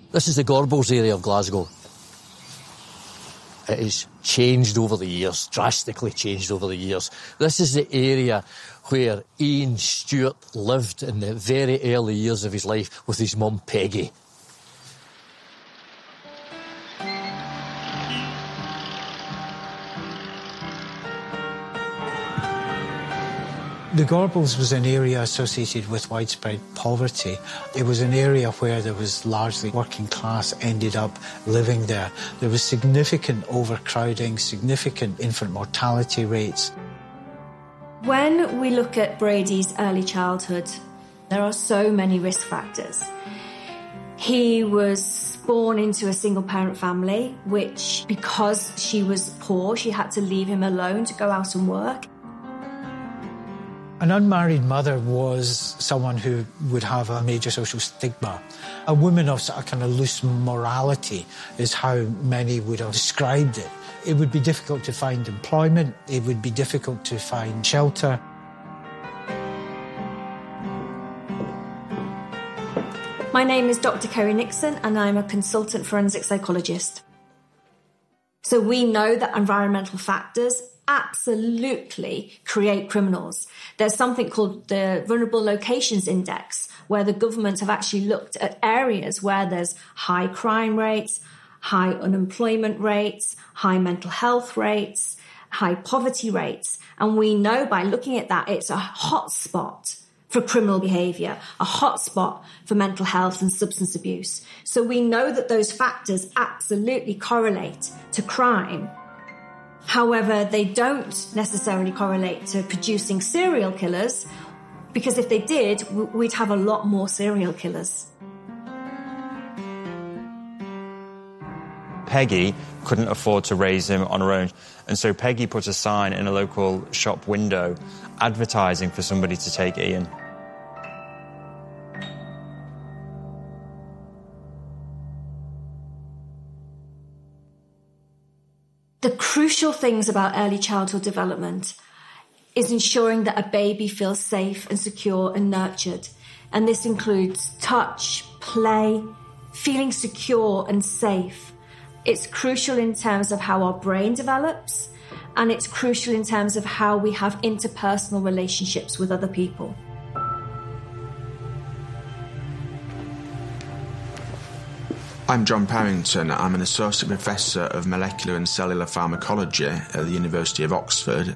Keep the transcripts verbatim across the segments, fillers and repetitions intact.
This is the Gorbals area of Glasgow. It has changed over the years, drastically changed over the years. This is the area where Ian Stewart lived in the very early years of his life with his mum Peggy. The Gorbals was an area associated with widespread poverty. It was an area where there was largely working class ended up living there. There was significant overcrowding, significant infant mortality rates. When we look at Brady's early childhood, there are so many risk factors. He was born into a single-parent family, which, because she was poor, she had to leave him alone to go out and work. An unmarried mother was someone who would have a major social stigma. A woman of a kind of loose morality is how many would have described it. It would be difficult to find employment. It would be difficult to find shelter. My name is Doctor Kerry Nixon and I'm a consultant forensic psychologist. So we know that environmental factors absolutely create criminals. There's something called the Vulnerable Locations Index, where the government have actually looked at areas where there's high crime rates, high unemployment rates, high mental health rates, high poverty rates. And we know by looking at that, it's a hot spot for criminal behaviour, a hot spot for mental health and substance abuse. So we know that those factors absolutely correlate to crime. However, they don't necessarily correlate to producing serial killers, because if they did, we'd have a lot more serial killers. Peggy couldn't afford to raise him on her own, and so Peggy put a sign in a local shop window advertising for somebody to take Ian. The crucial things about early childhood development is ensuring that a baby feels safe and secure and nurtured. And this includes touch, play, feeling secure and safe. It's crucial in terms of how our brain develops, and it's crucial in terms of how we have interpersonal relationships with other people. I'm John Parrington. I'm an Associate Professor of Molecular and Cellular Pharmacology at the University of Oxford.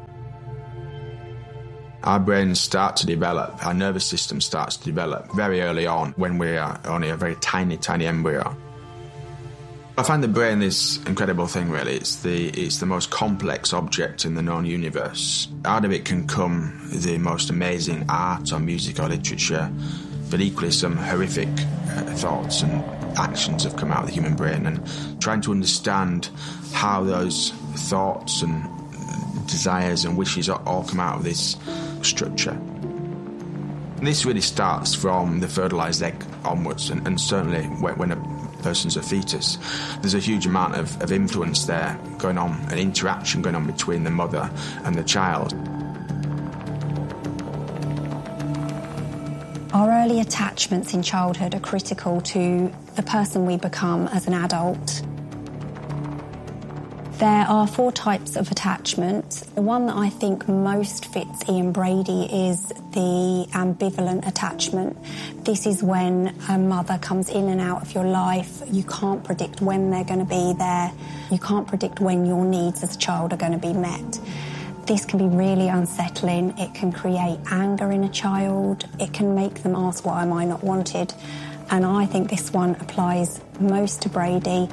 Our brains start to develop, our nervous system starts to develop very early on when we are only a very tiny, tiny embryo. I find the brain this incredible thing, really. It's the, it's the most complex object in the known universe. Out of it can come the most amazing art or music or literature, but equally some horrific uh, thoughts and actions have come out of the human brain, and trying to understand how those thoughts and desires and wishes all come out of this structure. And this really starts from the fertilised egg onwards, and, and certainly when, when a person's a fetus, there's a huge amount of, of influence there going on, an interaction going on between the mother and the child. Our early attachments in childhood are critical to the person we become as an adult. There are four types of attachment. The one that I think most fits Ian Brady is the ambivalent attachment. This is when a mother comes in and out of your life. You can't predict when they're going to be there. You can't predict when your needs as a child are going to be met. This can be really unsettling. It can create anger in a child. It can make them ask, why am I not wanted? And I think this one applies most to Brady.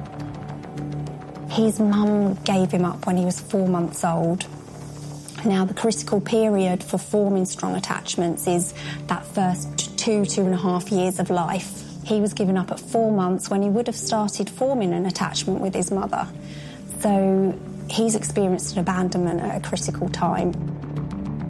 His mum gave him up when he was four months old. Now, the critical period for forming strong attachments is that first two, two and a half years of life. He was given up at four months when he would have started forming an attachment with his mother. So he's experienced an abandonment at a critical time.